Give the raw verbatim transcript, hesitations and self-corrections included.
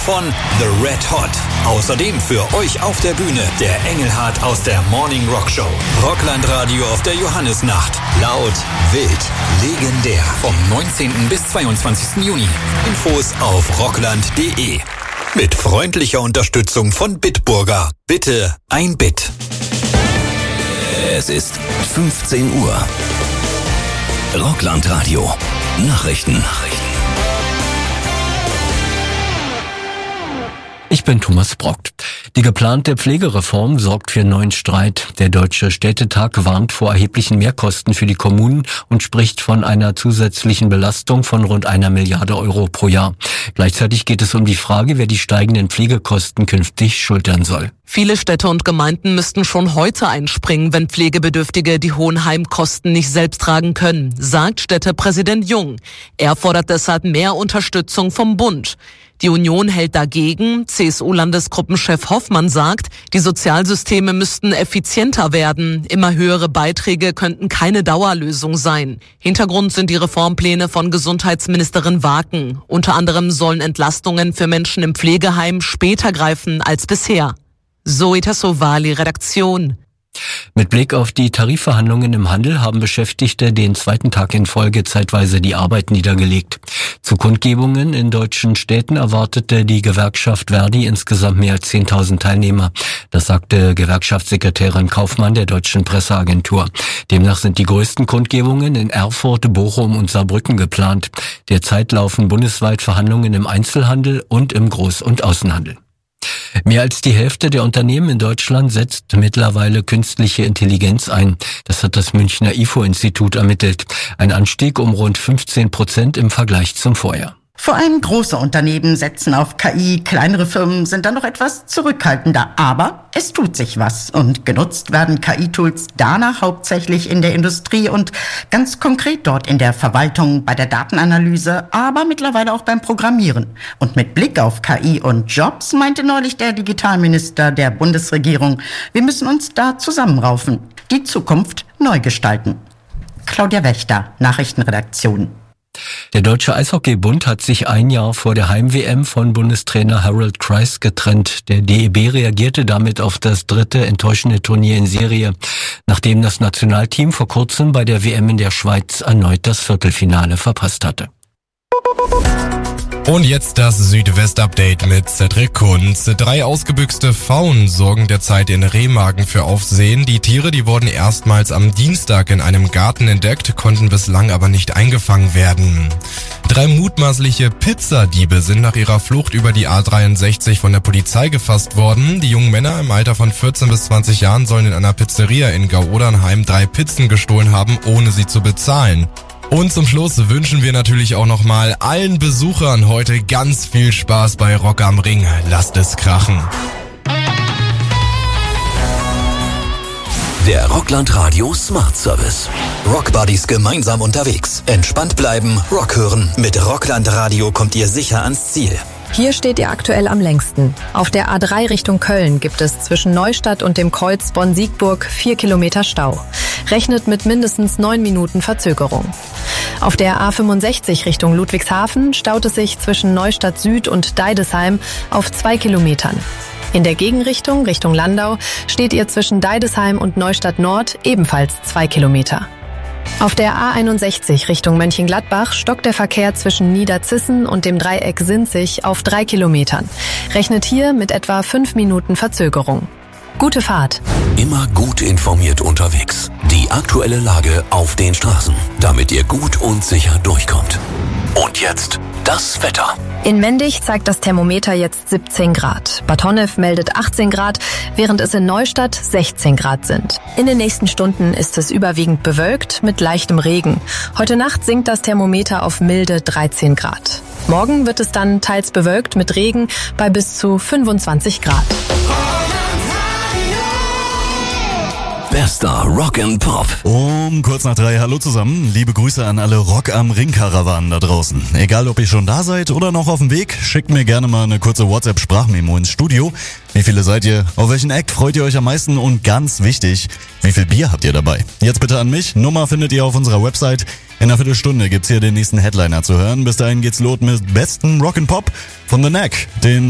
von The Red Hot. Außerdem für euch auf der Bühne der Engelhardt aus der Morning Rock Show. Rockland-Radio auf der Johannisnacht. Laut, wild, legendär. Vom neunzehnten bis zweiundzwanzigsten Juni. Infos auf rockland punkt de. Mit freundlicher Unterstützung von Bitburger. Bitte ein Bit. Es ist fünfzehn Uhr. Rockland-Radio. Nachrichten. Nachrichten. Ich bin Thomas Brockt. Die geplante Pflegereform sorgt für neuen Streit. Der Deutsche Städtetag warnt vor erheblichen Mehrkosten für die Kommunen und spricht von einer zusätzlichen Belastung von rund einer Milliarde Euro pro Jahr. Gleichzeitig geht es um die Frage, wer die steigenden Pflegekosten künftig schultern soll. Viele Städte und Gemeinden müssten schon heute einspringen, wenn Pflegebedürftige die hohen Heimkosten nicht selbst tragen können, sagt Städtepräsident Jung. Er fordert deshalb mehr Unterstützung vom Bund. Die Union hält dagegen. C S U-Landesgruppenchef Hoffmann sagt, die Sozialsysteme müssten effizienter werden. Immer höhere Beiträge könnten keine Dauerlösung sein. Hintergrund sind die Reformpläne von Gesundheitsministerin Waken. Unter anderem sollen Entlastungen für Menschen im Pflegeheim später greifen als bisher. Zoe Tassovali, Redaktion. Mit Blick auf die Tarifverhandlungen im Handel haben Beschäftigte den zweiten Tag in Folge zeitweise die Arbeit niedergelegt. Zu Kundgebungen in deutschen Städten erwartete die Gewerkschaft Verdi insgesamt mehr als zehntausend Teilnehmer. Das sagte Gewerkschaftssekretärin Kaufmann der Deutschen Presseagentur. Demnach sind die größten Kundgebungen in Erfurt, Bochum und Saarbrücken geplant. Derzeit laufen bundesweit Verhandlungen im Einzelhandel und im Groß- und Außenhandel. Mehr als die Hälfte der Unternehmen in Deutschland setzt mittlerweile künstliche Intelligenz ein. Das hat das Münchner I F O-Institut ermittelt. Ein Anstieg um rund fünfzehn Prozent im Vergleich zum Vorjahr. Vor allem große Unternehmen setzen auf K I, kleinere Firmen sind dann noch etwas zurückhaltender. Aber es tut sich was und genutzt werden K I-Tools danach hauptsächlich in der Industrie und ganz konkret dort in der Verwaltung, bei der Datenanalyse, aber mittlerweile auch beim Programmieren. Und mit Blick auf K I und Jobs meinte neulich der Digitalminister der Bundesregierung, wir müssen uns da zusammenraufen, die Zukunft neu gestalten. Claudia Wächter, Nachrichtenredaktion. Der Deutsche Eishockeybund hat sich ein Jahr vor der Heim-W M von Bundestrainer Harold Kreis getrennt. Der D E B reagierte damit auf das dritte enttäuschende Turnier in Serie, nachdem das Nationalteam vor kurzem bei der W M in der Schweiz erneut das Viertelfinale verpasst hatte. Und jetzt das Südwest-Update mit Cedric Kunz. Drei ausgebüxte Pfauen sorgen derzeit in Remagen für Aufsehen. Die Tiere, die wurden erstmals am Dienstag in einem Garten entdeckt, konnten bislang aber nicht eingefangen werden. Drei mutmaßliche Pizzadiebe sind nach ihrer Flucht über die A dreiundsechzig von der Polizei gefasst worden. Die jungen Männer im Alter von vierzehn bis zwanzig Jahren sollen in einer Pizzeria in Gau-Odernheim drei Pizzen gestohlen haben, ohne sie zu bezahlen. Und zum Schluss wünschen wir natürlich auch nochmal allen Besuchern heute ganz viel Spaß bei Rock am Ring. Lasst es krachen. Der Rockland Radio Smart Service. Rockbuddies gemeinsam unterwegs. Entspannt bleiben, Rock hören. Mit Rockland Radio kommt ihr sicher ans Ziel. Hier steht ihr aktuell am längsten. Auf der A drei Richtung Köln gibt es zwischen Neustadt und dem Kreuz Bonn-Siegburg vier Kilometer Stau. Rechnet mit mindestens neun Minuten Verzögerung. Auf der A fünfundsechzig Richtung Ludwigshafen staut es sich zwischen Neustadt Süd und Deidesheim auf zwei Kilometern. In der Gegenrichtung, Richtung Landau, steht ihr zwischen Deidesheim und Neustadt Nord ebenfalls zwei Kilometer. Auf der A einundsechzig Richtung Mönchengladbach stockt der Verkehr zwischen Niederzissen und dem Dreieck Sinzig auf drei Kilometern. Rechnet hier mit etwa fünf Minuten Verzögerung. Gute Fahrt. Immer gut informiert unterwegs. Die aktuelle Lage auf den Straßen, damit ihr gut und sicher durchkommt. Und jetzt das Wetter. In Mendig zeigt das Thermometer jetzt siebzehn Grad. Bad Honnef meldet achtzehn Grad, während es in Neustadt sechzehn Grad sind. In den nächsten Stunden ist es überwiegend bewölkt mit leichtem Regen. Heute Nacht sinkt das Thermometer auf milde dreizehn Grad. Morgen wird es dann teils bewölkt mit Regen bei bis zu fünfundzwanzig Grad. Bester Rock and Pop. Um kurz nach drei, hallo zusammen. Liebe Grüße an alle Rock am Ring-Karawanen da draußen. Egal, ob ihr schon da seid oder noch auf dem Weg, schickt mir gerne mal eine kurze WhatsApp-Sprachmemo ins Studio. Wie viele seid ihr? Auf welchen Act freut ihr euch am meisten? Und ganz wichtig, wie viel Bier habt ihr dabei? Jetzt bitte an mich. Nummer findet ihr auf unserer Website. In einer Viertelstunde gibt's hier den nächsten Headliner zu hören. Bis dahin geht's los mit besten Rock and Pop von The Knack. Den